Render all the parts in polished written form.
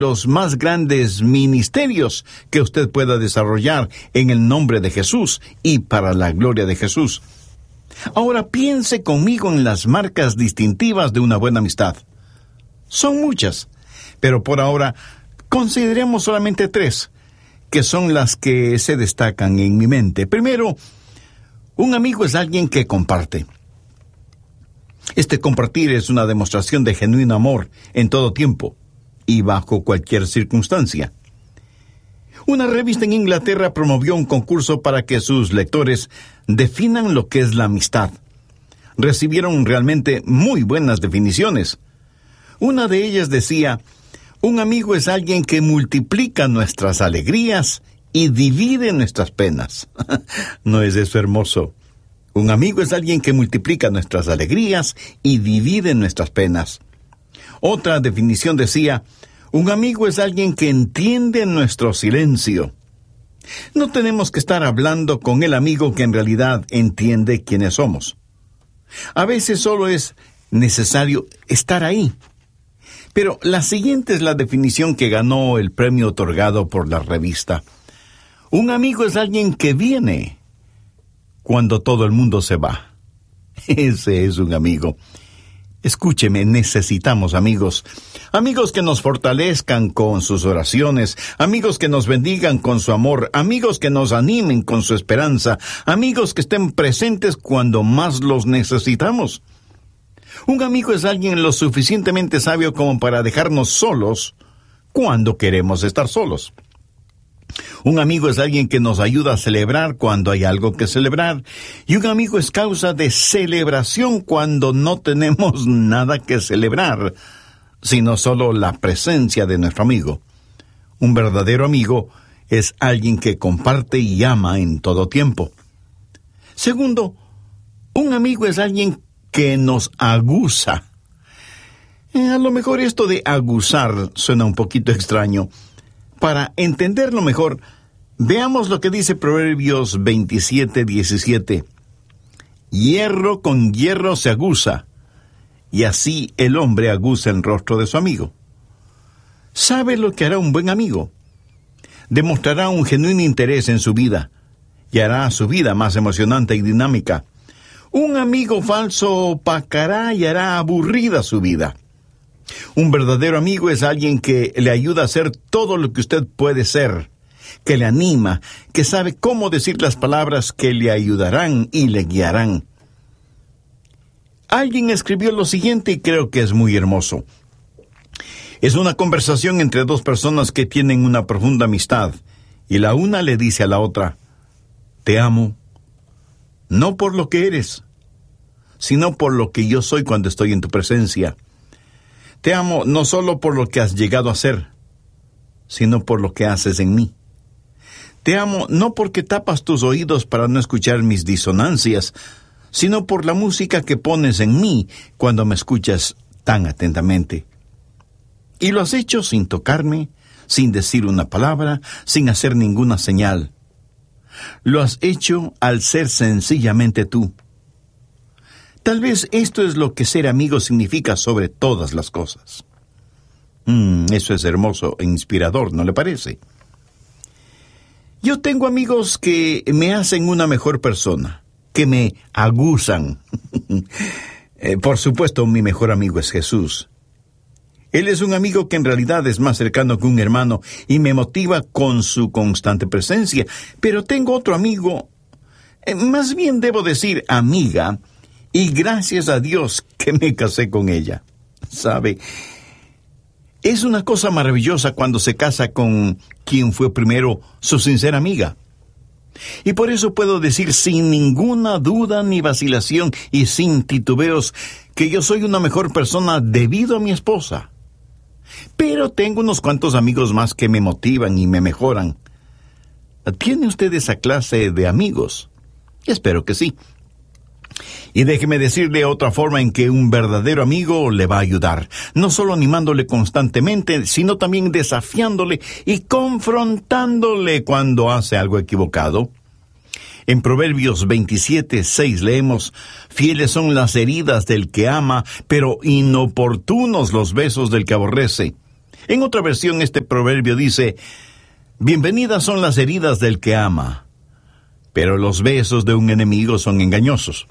los más grandes ministerios que usted pueda desarrollar en el nombre de Jesús y para la gloria de Jesús. Ahora piense conmigo en las marcas distintivas de una buena amistad. Son muchas, pero por ahora consideremos solamente 3, que son las que se destacan en mi mente. Primero, un amigo es alguien que comparte. Este compartir es una demostración de genuino amor en todo tiempo y bajo cualquier circunstancia. Una revista en Inglaterra promovió un concurso para que sus lectores definan lo que es la amistad. Recibieron realmente muy buenas definiciones. Una de ellas decía: un amigo es alguien que multiplica nuestras alegrías y divide nuestras penas. ¿No es eso hermoso? Un amigo es alguien que multiplica nuestras alegrías y divide nuestras penas. Otra definición decía: un amigo es alguien que entiende nuestro silencio. No tenemos que estar hablando con el amigo que en realidad entiende quiénes somos. A veces solo es necesario estar ahí. Pero la siguiente es la definición que ganó el premio otorgado por la revista. Un amigo es alguien que viene cuando todo el mundo se va. Ese es un amigo. Escúcheme, necesitamos amigos. Amigos que nos fortalezcan con sus oraciones, amigos que nos bendigan con su amor, amigos que nos animen con su esperanza, amigos que estén presentes cuando más los necesitamos. Un amigo es alguien lo suficientemente sabio como para dejarnos solos cuando queremos estar solos. Un amigo es alguien que nos ayuda a celebrar cuando hay algo que celebrar. Y un amigo es causa de celebración cuando no tenemos nada que celebrar, sino solo la presencia de nuestro amigo. Un verdadero amigo es alguien que comparte y ama en todo tiempo. Segundo, un amigo es alguien que nos aguza. A lo mejor esto de aguzar suena un poquito extraño. Para entenderlo mejor, veamos lo que dice Proverbios 27:17. Hierro con hierro se aguza, y así el hombre aguza el rostro de su amigo. ¿Sabe lo que hará un buen amigo? Demostrará un genuino interés en su vida, y hará su vida más emocionante y dinámica. Un amigo falso opacará y hará aburrida su vida. Un verdadero amigo es alguien que le ayuda a ser todo lo que usted puede ser, que le anima, que sabe cómo decir las palabras que le ayudarán y le guiarán. Alguien escribió lo siguiente y creo que es muy hermoso. Es una conversación entre 2 personas que tienen una profunda amistad, y la una le dice a la otra: te amo, no por lo que eres, sino por lo que yo soy cuando estoy en tu presencia. Te amo no solo por lo que has llegado a ser, sino por lo que haces en mí. Te amo no porque tapas tus oídos para no escuchar mis disonancias, sino por la música que pones en mí cuando me escuchas tan atentamente. Y lo has hecho sin tocarme, sin decir una palabra, sin hacer ninguna señal. Lo has hecho al ser sencillamente tú. Tal vez esto es lo que ser amigo significa sobre todas las cosas. Eso es hermoso e inspirador, ¿no le parece? Yo tengo amigos que me hacen una mejor persona, que me aguzan. Por supuesto, mi mejor amigo es Jesús. Él es un amigo que en realidad es más cercano que un hermano y me motiva con su constante presencia. Pero tengo otro amigo, más bien debo decir amiga, y gracias a Dios que me casé con ella. ¿Sabe? Es una cosa maravillosa cuando se casa con quien fue primero su sincera amiga. Y por eso puedo decir sin ninguna duda ni vacilación y sin titubeos que yo soy una mejor persona debido a mi esposa. Pero tengo unos cuantos amigos más que me motivan y me mejoran. ¿Tiene usted esa clase de amigos? Espero que sí. Y déjeme decirle otra forma en que un verdadero amigo le va a ayudar, no solo animándole constantemente, sino también desafiándole y confrontándole cuando hace algo equivocado. En Proverbios 27:6 leemos: fieles son las heridas del que ama, pero inoportunos los besos del que aborrece. En otra versión, este proverbio dice: bienvenidas son las heridas del que ama, pero los besos de un enemigo son engañosos.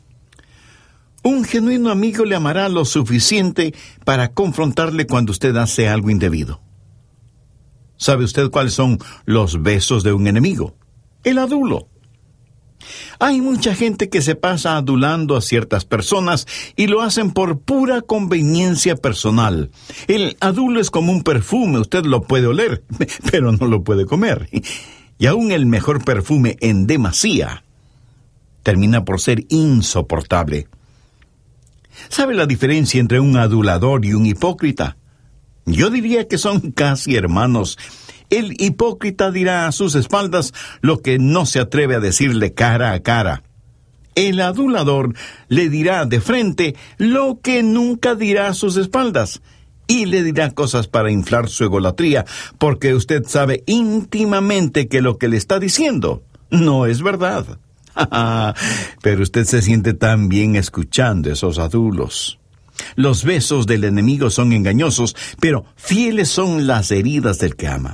Un genuino amigo le amará lo suficiente para confrontarle cuando usted hace algo indebido. ¿Sabe usted cuáles son los besos de un enemigo? El adulo. Hay mucha gente que se pasa adulando a ciertas personas y lo hacen por pura conveniencia personal. El adulo es como un perfume, usted lo puede oler, pero no lo puede comer. Y aún el mejor perfume en demasía termina por ser insoportable. ¿Sabe la diferencia entre un adulador y un hipócrita? Yo diría que son casi hermanos. El hipócrita dirá a sus espaldas lo que no se atreve a decirle cara a cara. El adulador le dirá de frente lo que nunca dirá a sus espaldas. Y le dirá cosas para inflar su egolatría, porque usted sabe íntimamente que lo que le está diciendo no es verdad. Pero usted se siente tan bien escuchando esos adulos. Los besos del enemigo son engañosos, pero fieles son las heridas del que ama.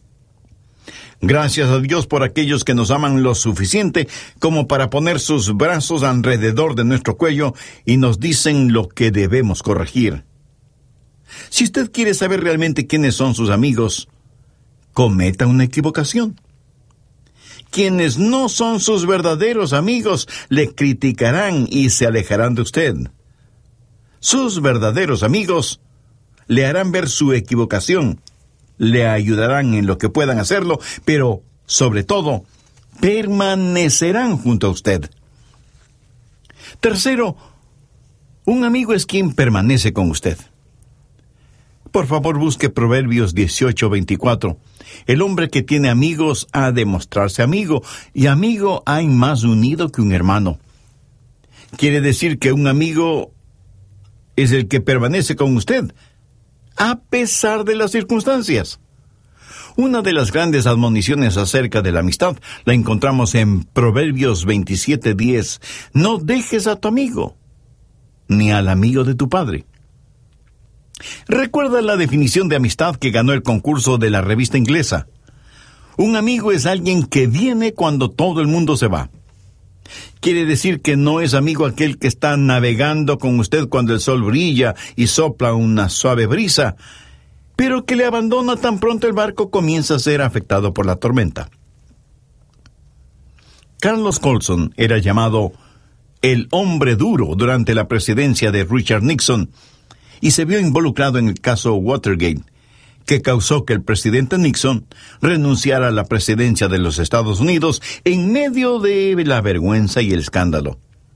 Gracias a Dios por aquellos que nos aman lo suficiente como para poner sus brazos alrededor de nuestro cuello y nos dicen lo que debemos corregir. Si usted quiere saber realmente quiénes son sus amigos, cometa una equivocación. Quienes no son sus verdaderos amigos le criticarán y se alejarán de usted. Sus verdaderos amigos le harán ver su equivocación, le ayudarán en lo que puedan hacerlo, pero, sobre todo, permanecerán junto a usted. Tercero, un amigo es quien permanece con usted. Por favor, busque Proverbios 18:24. El hombre que tiene amigos ha de mostrarse amigo, y amigo hay más unido que un hermano. Quiere decir que un amigo es el que permanece con usted, a pesar de las circunstancias. Una de las grandes admoniciones acerca de la amistad la encontramos en Proverbios 27:10. No dejes a tu amigo, ni al amigo de tu padre. Recuerda la definición de amistad que ganó el concurso de la revista inglesa. Un amigo es alguien que viene cuando todo el mundo se va. Quiere decir que no es amigo aquel que está navegando con usted cuando el sol brilla y sopla una suave brisa, pero que le abandona tan pronto el barco comienza a ser afectado por la tormenta. Carlos Colson era llamado el hombre duro durante la presidencia de Richard Nixon y se vio involucrado en el caso Watergate, que causó que el presidente Nixon renunciara a la presidencia de los Estados Unidos en medio de la vergüenza y el escándalo.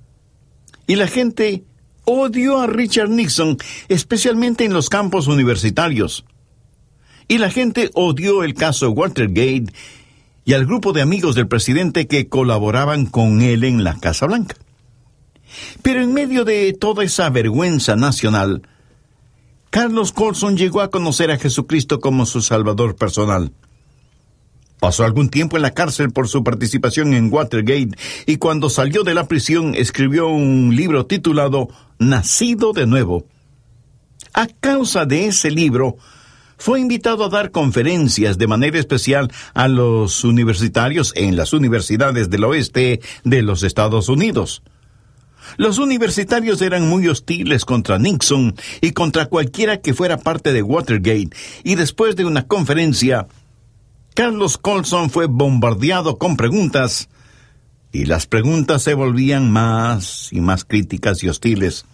Y la gente odió a Richard Nixon, especialmente en los campos universitarios. Y la gente odió el caso Watergate y al grupo de amigos del presidente que colaboraban con él en la Casa Blanca. Pero en medio de toda esa vergüenza nacional, Carlos Colson llegó a conocer a Jesucristo como su Salvador personal. Pasó algún tiempo en la cárcel por su participación en Watergate y cuando salió de la prisión escribió un libro titulado Nacido de Nuevo. A causa de ese libro, fue invitado a dar conferencias de manera especial a los universitarios en las universidades del oeste de los Estados Unidos. Los universitarios eran muy hostiles contra Nixon y contra cualquiera que fuera parte de Watergate, y después de una conferencia, Carlos Colson fue bombardeado con preguntas, y las preguntas se volvían más y más críticas y hostiles.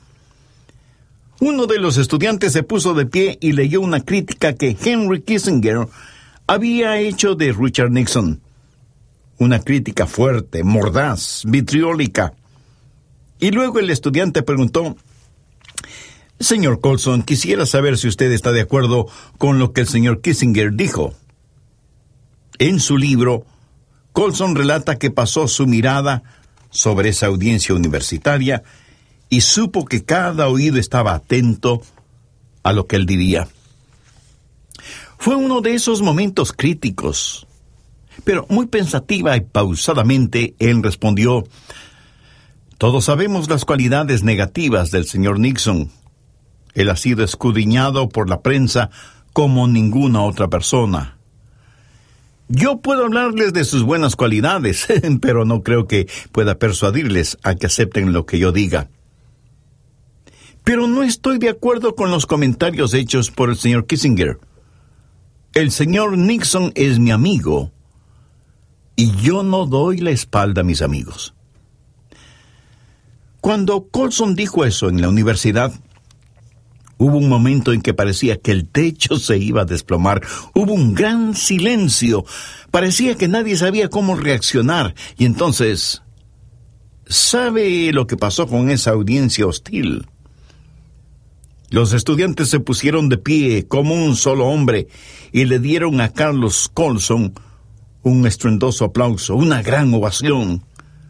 Uno de los estudiantes se puso de pie y leyó una crítica que Henry Kissinger había hecho de Richard Nixon. Una crítica fuerte, mordaz, vitriólica. Y luego el estudiante preguntó: Señor Colson, quisiera saber si usted está de acuerdo con lo que el señor Kissinger dijo. En su libro, Colson relata que pasó su mirada sobre esa audiencia universitaria y supo que cada oído estaba atento a lo que él diría. Fue uno de esos momentos críticos, pero muy pensativa y pausadamente él respondió: todos sabemos las cualidades negativas del señor Nixon. Él ha sido escudriñado por la prensa como ninguna otra persona. Yo puedo hablarles de sus buenas cualidades, pero no creo que pueda persuadirles a que acepten lo que yo diga. Pero no estoy de acuerdo con los comentarios hechos por el señor Kissinger. El señor Nixon es mi amigo, y yo no doy la espalda a mis amigos. Cuando Colson dijo eso en la universidad, hubo un momento en que parecía que el techo se iba a desplomar. Hubo un gran silencio. Parecía que nadie sabía cómo reaccionar. Y entonces, ¿sabe lo que pasó con esa audiencia hostil? Los estudiantes se pusieron de pie como un solo hombre y le dieron a Carlos Colson un estruendoso aplauso, una gran ovación.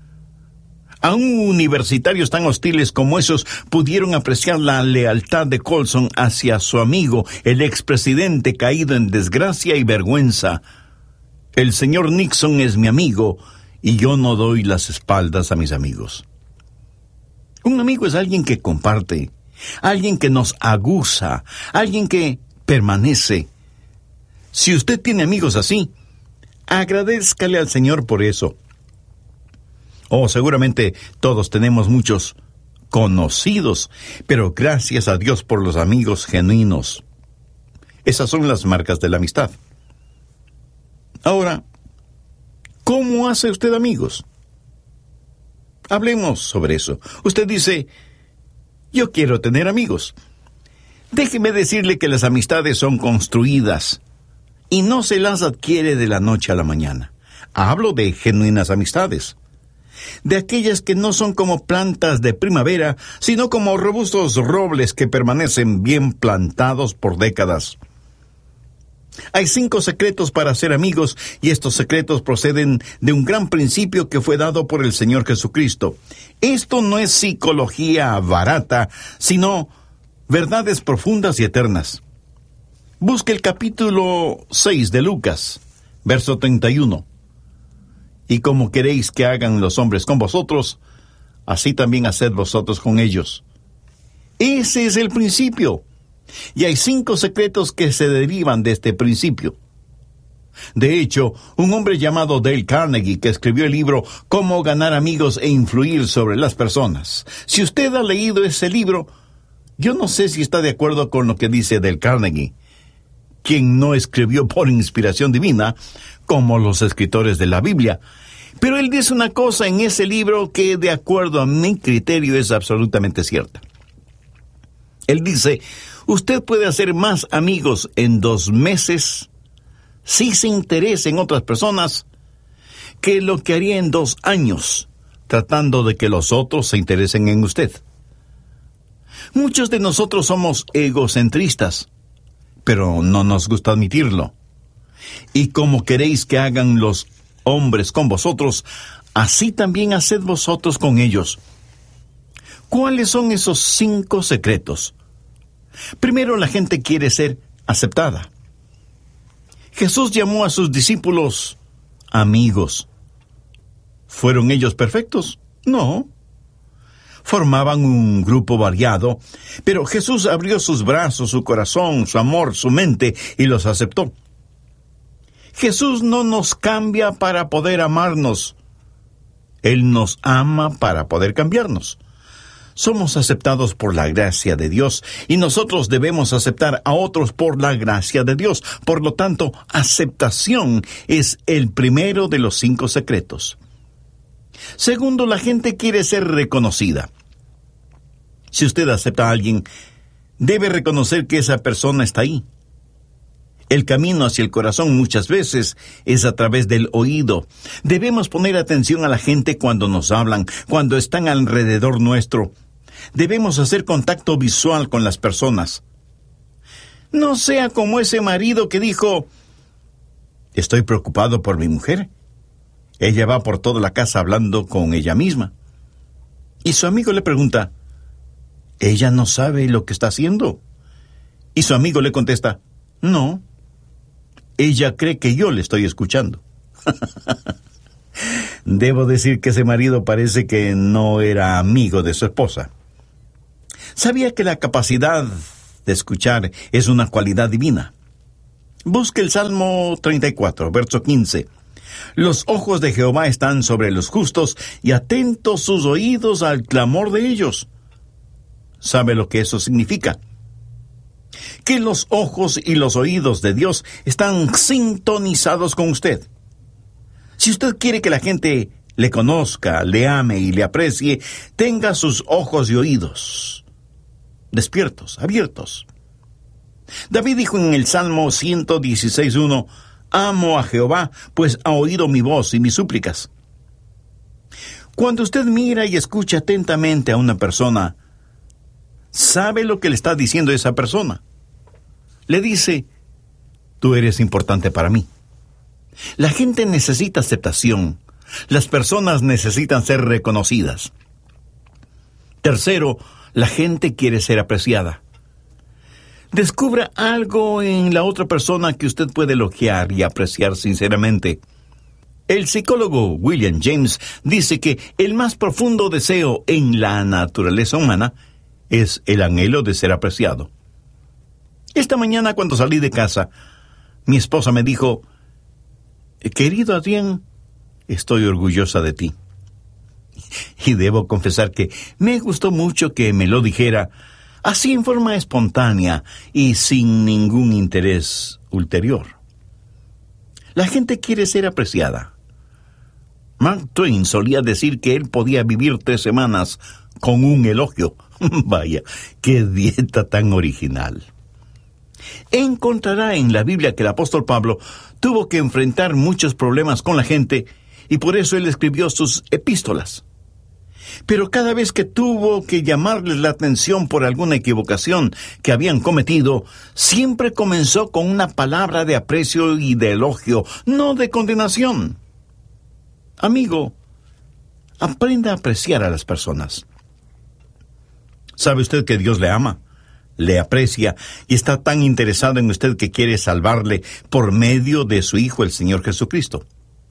Aún universitarios tan hostiles como esos pudieron apreciar la lealtad de Colson hacia su amigo, el expresidente caído en desgracia y vergüenza. El señor Nixon es mi amigo y yo no doy las espaldas a mis amigos. Un amigo es alguien que comparte, alguien que nos aguza, alguien que permanece. Si usted tiene amigos así, agradézcale al Señor por eso. Seguramente todos tenemos muchos conocidos, pero gracias a Dios por los amigos genuinos. Esas son las marcas de la amistad. Ahora, ¿cómo hace usted amigos? Hablemos sobre eso. Usted dice, yo quiero tener amigos. Déjeme decirle que las amistades son construidas y no se las adquiere de la noche a la mañana. Hablo de genuinas amistades, de aquellas que no son como plantas de primavera, sino como robustos robles que permanecen bien plantados por décadas. Hay 5 secretos para ser amigos, y estos secretos proceden de un gran principio que fue dado por el Señor Jesucristo. Esto no es psicología barata, sino verdades profundas y eternas. Busque el capítulo 6 de Lucas, verso 31. Y como queréis que hagan los hombres con vosotros, así también haced vosotros con ellos. Ese es el principio. Y hay 5 secretos que se derivan de este principio. De hecho, un hombre llamado Dale Carnegie, que escribió el libro Cómo ganar amigos e influir sobre las personas. Si usted ha leído ese libro, yo no sé si está de acuerdo con lo que dice Dale Carnegie, quien no escribió por inspiración divina, como los escritores de la Biblia. Pero él dice una cosa en ese libro que, de acuerdo a mi criterio, es absolutamente cierta. Él dice, usted puede hacer más amigos en 2 meses si se interesa en otras personas que lo que haría en 2 años tratando de que los otros se interesen en usted. Muchos de nosotros somos egocentristas, pero no nos gusta admitirlo. Y como queréis que hagan los hombres con vosotros, así también haced vosotros con ellos. ¿Cuáles son esos 5 secretos? Primero, la gente quiere ser aceptada. Jesús llamó a sus discípulos amigos. ¿Fueron ellos perfectos? No. Formaban un grupo variado, pero Jesús abrió sus brazos, su corazón, su amor, su mente, y los aceptó. Jesús no nos cambia para poder amarnos. Él nos ama para poder cambiarnos. Somos aceptados por la gracia de Dios, y nosotros debemos aceptar a otros por la gracia de Dios. Por lo tanto, aceptación es el primero de los 5 secretos. Segundo, la gente quiere ser reconocida. Si usted acepta a alguien, debe reconocer que esa persona está ahí. El camino hacia el corazón muchas veces es a través del oído. Debemos poner atención a la gente cuando nos hablan, cuando están alrededor nuestro. Debemos hacer contacto visual con las personas. No sea como ese marido que dijo, estoy preocupado por mi mujer. Ella va por toda la casa hablando con ella misma. Y su amigo le pregunta, ¿ella no sabe lo que está haciendo? Y su amigo le contesta, no. Ella cree que yo le estoy escuchando. Debo decir que ese marido parece que no era amigo de su esposa. ¿Sabía que la capacidad de escuchar es una cualidad divina? Busque el Salmo 34, verso 15. Los ojos de Jehová están sobre los justos y atentos sus oídos al clamor de ellos. ¿Sabe lo que eso significa? Que los ojos y los oídos de Dios están sintonizados con usted. Si usted quiere que la gente le conozca, le ame y le aprecie, tenga sus ojos y oídos despiertos, abiertos. David dijo en el Salmo 116:1, amo a Jehová, pues ha oído mi voz y mis súplicas. Cuando usted mira y escucha atentamente a una persona, ¿sabe lo que le está diciendo esa persona? Le dice, tú eres importante para mí. La gente necesita aceptación. Las personas necesitan ser reconocidas. Tercero, la gente quiere ser apreciada. Descubra algo en la otra persona que usted puede elogiar y apreciar sinceramente. El psicólogo William James dice que el más profundo deseo en la naturaleza humana es el anhelo de ser apreciado. Esta mañana, cuando salí de casa, mi esposa me dijo, querido Adrián, estoy orgullosa de ti. Y debo confesar que me gustó mucho que me lo dijera así en forma espontánea y sin ningún interés ulterior. La gente quiere ser apreciada. Mark Twain solía decir que él podía vivir 3 semanas con un elogio. Vaya, qué dieta tan original. Encontrará en la Biblia que el apóstol Pablo tuvo que enfrentar muchos problemas con la gente y por eso él escribió sus epístolas. Pero cada vez que tuvo que llamarles la atención por alguna equivocación que habían cometido, siempre comenzó con una palabra de aprecio y de elogio, no de condenación. Amigo, aprenda a apreciar a las personas. ¿Sabe usted que Dios le ama? Le aprecia y está tan interesado en usted que quiere salvarle por medio de su Hijo, el Señor Jesucristo.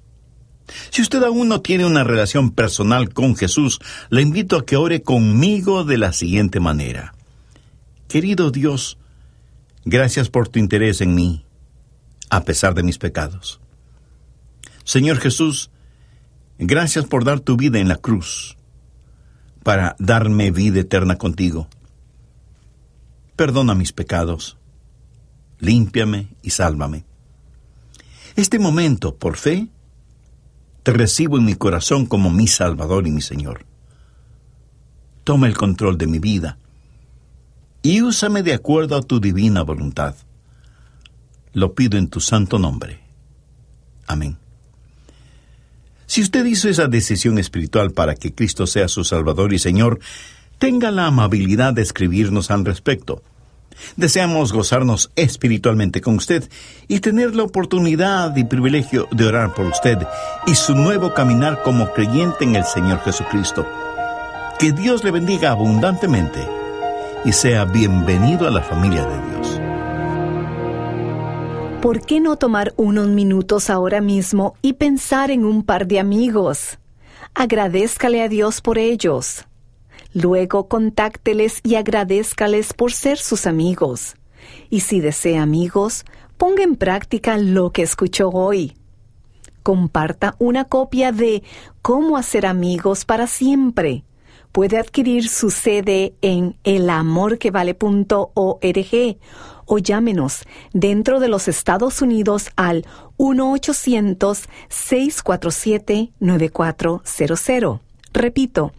Si usted aún no tiene una relación personal con Jesús, le invito a que ore conmigo de la siguiente manera. Querido Dios, gracias por tu interés en mí, a pesar de mis pecados. Señor Jesús, gracias por dar tu vida en la cruz, para darme vida eterna contigo. Perdona mis pecados, límpiame y sálvame. Este momento, por fe, te recibo en mi corazón como mi Salvador y mi Señor. Toma el control de mi vida y úsame de acuerdo a tu divina voluntad. Lo pido en tu santo nombre. Amén. Si usted hizo esa decisión espiritual para que Cristo sea su Salvador y Señor, tenga la amabilidad de escribirnos al respecto. Deseamos gozarnos espiritualmente con usted y tener la oportunidad y privilegio de orar por usted y su nuevo caminar como creyente en el Señor Jesucristo. Que Dios le bendiga abundantemente y sea bienvenido a la familia de Dios. ¿Por qué no tomar unos minutos ahora mismo y pensar en un par de amigos? Agradézcale a Dios por ellos. Luego contácteles y agradézcales por ser sus amigos. Y si desea amigos, ponga en práctica lo que escuchó hoy. Comparta una copia de Cómo hacer amigos para siempre. Puede adquirir su CD en elamorquevale.org o llámenos dentro de los Estados Unidos al 1-800-647-9400. Repito,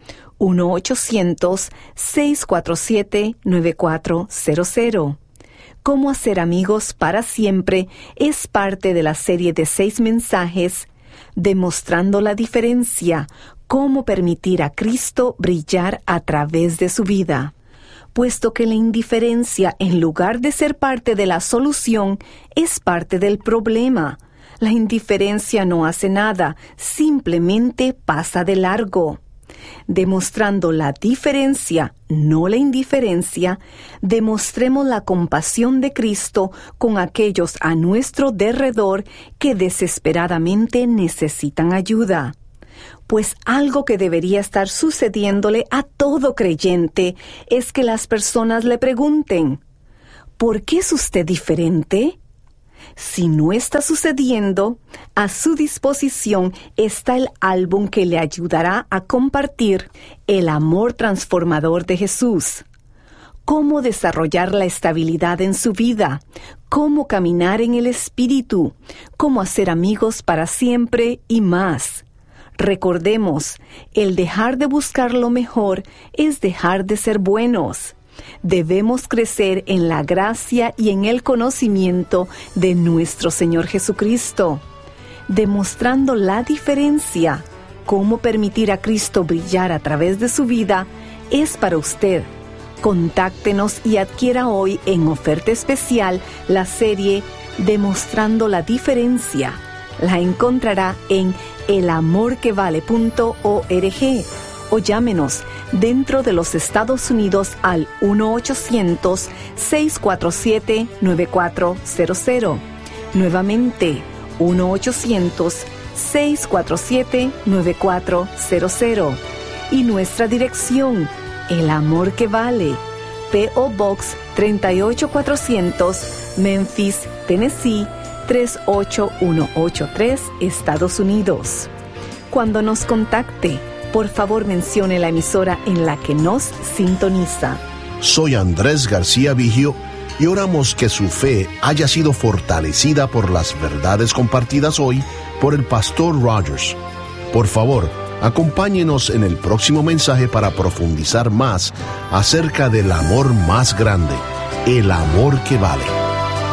1-800-647-9400. Cómo hacer amigos para siempre es parte de la serie de 6 mensajes demostrando la diferencia, cómo permitir a Cristo brillar a través de su vida. Puesto que la indiferencia, en lugar de ser parte de la solución, es parte del problema. La indiferencia no hace nada, simplemente pasa de largo. Demostrando la diferencia, no la indiferencia, demostremos la compasión de Cristo con aquellos a nuestro derredor que desesperadamente necesitan ayuda. Pues algo que debería estar sucediéndole a todo creyente es que las personas le pregunten, ¿por qué es usted diferente? Si no está sucediendo, a su disposición está el álbum que le ayudará a compartir el amor transformador de Jesús. Cómo desarrollar la estabilidad en su vida, cómo caminar en el Espíritu, cómo hacer amigos para siempre y más. Recordemos, el dejar de buscar lo mejor es dejar de ser buenos. Debemos crecer en la gracia y en el conocimiento de nuestro Señor Jesucristo, demostrando la diferencia. Cómo permitir a Cristo brillar a través de su vida es para usted. Contáctenos y adquiera hoy en oferta especial la serie Demostrando la Diferencia. La encontrará en elamorquevale.org o llámenos dentro de los Estados Unidos al 1-800-647-9400. Nuevamente, 1-800-647-9400. Y nuestra dirección, El Amor que Vale, P.O. Box 38400, Memphis, Tennessee 38183, Estados Unidos. Cuando nos contacte, por favor mencione la emisora en la que nos sintoniza. Soy Andrés García Vigio y oramos que su fe haya sido fortalecida por las verdades compartidas hoy por el Pastor Rogers. Por favor, acompáñenos en el próximo mensaje para profundizar más acerca del amor más grande, el amor que vale.